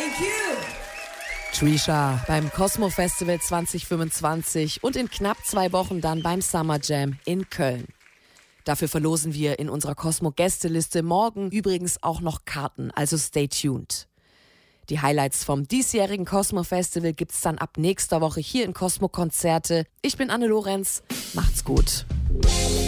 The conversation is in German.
Thank you. Trisha beim Cosmo Festival 2025 und in knapp 2 Wochen dann beim Summer Jam in Köln. Dafür verlosen wir in unserer Cosmo-Gästeliste morgen übrigens auch noch Karten, also stay tuned. Die Highlights vom diesjährigen Cosmo Festival gibt's dann ab nächster Woche hier in Cosmo Konzerte. Ich bin Anne Lorenz, macht's gut.